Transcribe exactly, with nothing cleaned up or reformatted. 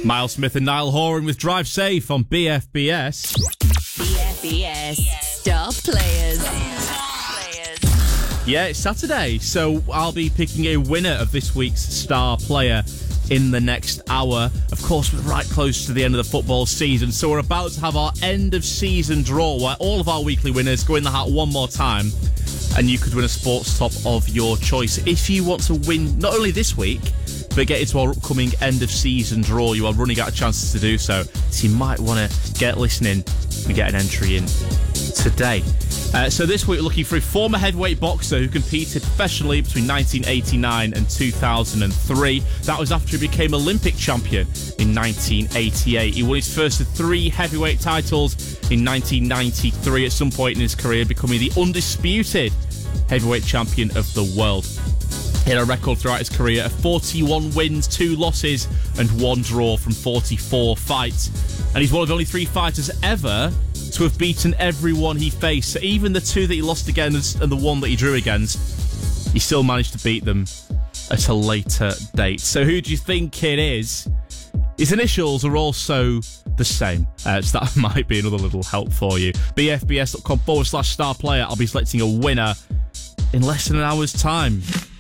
Miles Smith and Niall Horan with Drive Safe on B F B S. B F B S Star Players. Yeah, it's Saturday, so I'll be picking a winner of this week's Star Player in the next hour. Of course, we're right close to the end of the football season, so we're about to have our end of season draw where all of our weekly winners go in the hat one more time, and you could win a sports top of your choice. If you want to win not only this week, but get into our upcoming end of season draw, you are running out of chances to do so. So you might want to get listening and get an entry in today. Uh, so this week we're looking for a former heavyweight boxer who competed professionally between nineteen eighty-nine and two thousand three. That was after he became Olympic champion in nineteen eighty-eight. He won his first of three heavyweight titles in nineteen ninety-three at some point in his career, becoming the undisputed heavyweight champion of the world. He had a record throughout his career of forty-one wins, two losses and one draw from forty-four fights. And he's one of only three fighters ever to have beaten everyone he faced. So even the two that he lost against and the one that he drew against, he still managed to beat them at a later date. So who do you think it is? His initials are also the same, uh, so that might be another little help for you. bfbs.com forward slash star player. I'll be selecting a winner in less than an hour's time.